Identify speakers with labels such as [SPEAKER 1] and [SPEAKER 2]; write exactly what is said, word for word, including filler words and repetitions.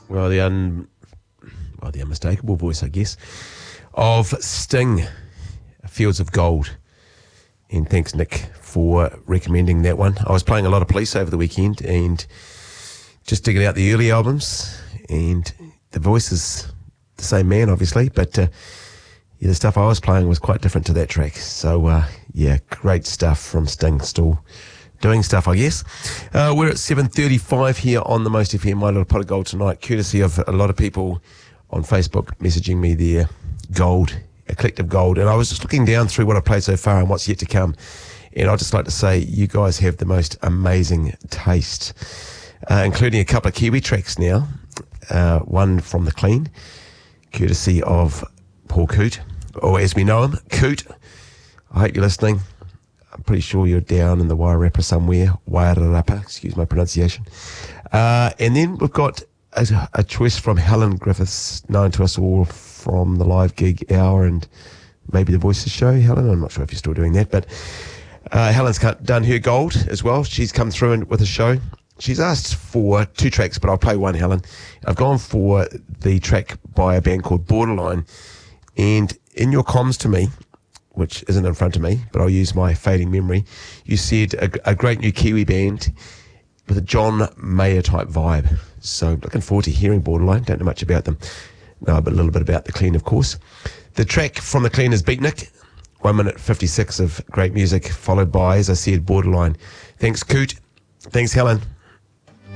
[SPEAKER 1] Well, the un, well, the unmistakable voice, I guess, of Sting, Fields of Gold. And thanks, Nick, for recommending that one. I was playing a lot of Police over the weekend and just digging out the early albums, and the voice is the same man, obviously, but uh, yeah, the stuff I was playing was quite different to that track. So, uh, yeah, great stuff from Sting, still doing stuff, I guess. Uh, we're at seven thirty-five here on the Most F M, My Little Pot of Gold tonight, courtesy of a lot of people on Facebook messaging me their gold, a collective gold. And I was just looking down through what I've played so far and what's yet to come. And I'd just like to say you guys have the most amazing taste, uh, including a couple of Kiwi tracks now. Uh, one from The Clean, courtesy of Paul Coote, or as we know him, Coote. I hope you're listening. I'm pretty sure you're down in the Wairarapa somewhere. Wairarapa, excuse my pronunciation. Uh, and then we've got a, a choice from Helen Griffiths, known to us all from the live gig hour and maybe the Voices show. Helen, I'm not sure if you're still doing that, but uh, Helen's done her gold as well. She's come through in, with a show. She's asked for two tracks, but I'll play one, Helen. I've gone for the track by a band called Borderline. And in your comms to me, which isn't in front of me, but I'll use my fading memory, you said a, a great new Kiwi band with a John Mayer type vibe. So looking forward to hearing Borderline. Don't know much about them. Know but a little bit about The Clean, of course. The track from The Clean is Beatnik. one minute fifty-six of great music, followed by, as I said, Borderline. Thanks, Coote. Thanks, Helen.